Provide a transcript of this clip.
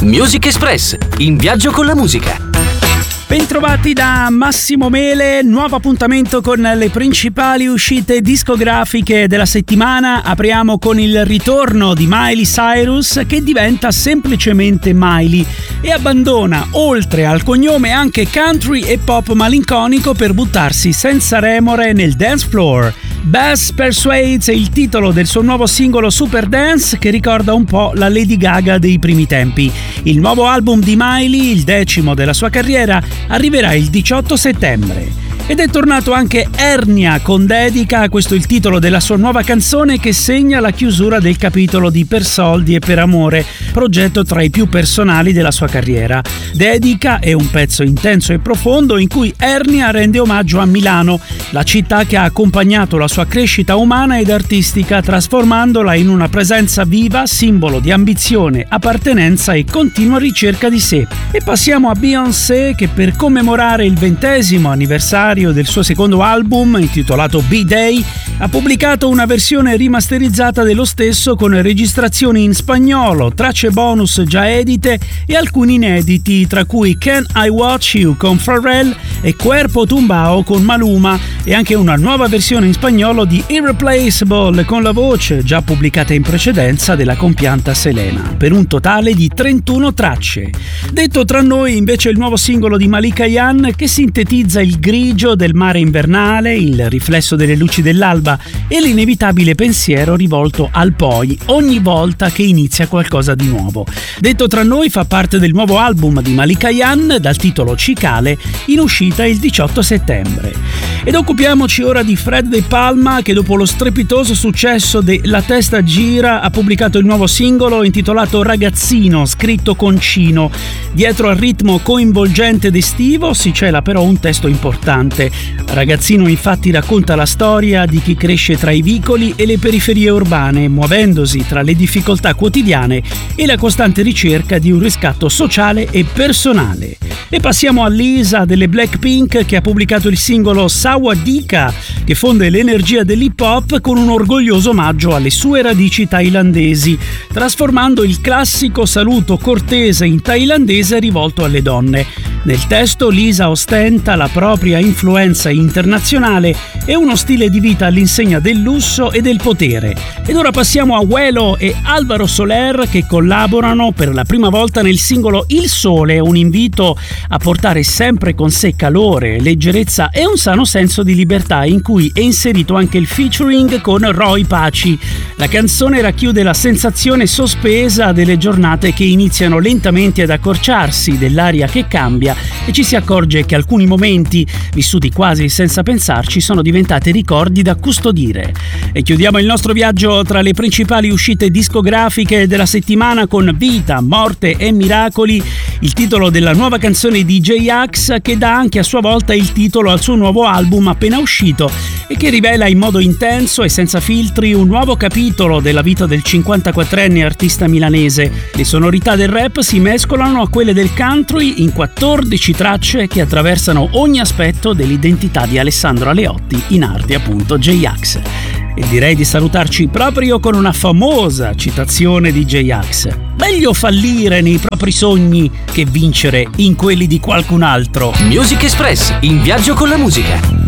Music Express, in viaggio con la musica. Bentrovati da Massimo Mele, nuovo appuntamento con le principali uscite discografiche della settimana. Apriamo con il ritorno di Miley Cyrus, che diventa semplicemente Miley e abbandona, oltre al cognome, anche country e pop malinconico per buttarsi senza remore nel dance floor. Bass Persuades è il titolo del suo nuovo singolo Super Dance, che ricorda un po' la Lady Gaga dei primi tempi. Il nuovo album di Miley, il 10° della sua carriera, arriverà il 18 settembre. Ed è tornato anche Ernia con Dedica, questo è il titolo della sua nuova canzone che segna la chiusura del capitolo di Per soldi e per amore, progetto tra i più personali della sua carriera. Dedica è un pezzo intenso e profondo in cui Ernia rende omaggio a Milano, la città che ha accompagnato la sua crescita umana ed artistica, trasformandola in una presenza viva, simbolo di ambizione, appartenenza e continua ricerca di sé. E passiamo a Beyoncé, che per commemorare il 20° anniversario del suo secondo album, intitolato B-Day, ha pubblicato una versione rimasterizzata dello stesso con registrazioni in spagnolo, tracce bonus già edite e alcuni inediti, tra cui Can I Watch You con Pharrell e Cuerpo Tumbao con Maluma, e anche una nuova versione in spagnolo di Irreplaceable con la voce, già pubblicata in precedenza, della compianta Selena, per un totale di 31 tracce. Detto tra noi, invece, il nuovo singolo di Malika Yan, che sintetizza il grigio del mare invernale, il riflesso delle luci dell'alba e l'inevitabile pensiero rivolto al poi ogni volta che inizia qualcosa di nuovo. Detto tra noi fa parte del nuovo album di Malika Yan dal titolo Cicale, in uscita il 18 settembre. Ed occupiamoci ora di Fred De Palma, che dopo lo strepitoso successo de La testa gira ha pubblicato il nuovo singolo intitolato Ragazzino, scritto con Cino. Dietro al ritmo coinvolgente ed estivo si cela però un testo importante. Ragazzino infatti racconta la storia di chi cresce tra i vicoli e le periferie urbane, muovendosi tra le difficoltà quotidiane e la costante ricerca di un riscatto sociale e personale. E passiamo a Lisa delle Blackpink, che ha pubblicato il singolo Sawadika, che fonde l'energia dell'hip hop con un orgoglioso omaggio alle sue radici thailandesi, trasformando il classico saluto cortese in thailandese rivolto alle donne. Nel testo Lisa ostenta la propria influenza internazionale e uno stile di vita all'insegna del lusso e del potere. Ed ora passiamo a Welo e Alvaro Soler, che collaborano per la prima volta nel singolo Il Sole, un invito a portare sempre con sé calore, leggerezza e un sano senso di libertà, in cui è inserito anche il featuring con Roy Paci. La canzone racchiude la sensazione sospesa delle giornate che iniziano lentamente ad accorciarsi, dell'aria che cambia, e ci si accorge che alcuni momenti, vissuti quasi senza pensarci, sono diventati ricordi da custodire. E chiudiamo il nostro viaggio tra le principali uscite discografiche della settimana con Vita, Morte e Miracoli, il titolo della nuova canzone di J-Ax, che dà anche a sua volta il titolo al suo nuovo album appena uscito e che rivela in modo intenso e senza filtri un nuovo capitolo della vita del 54enne artista milanese. Le sonorità del rap si mescolano a quelle del country in 14 tracce che attraversano ogni aspetto dell'identità di Alessandro Aleotti, in arte appunto J-Ax. E direi di salutarci proprio con una famosa citazione di J-Ax: meglio fallire nei propri sogni che vincere in quelli di qualcun altro. Music Express, in viaggio con la musica.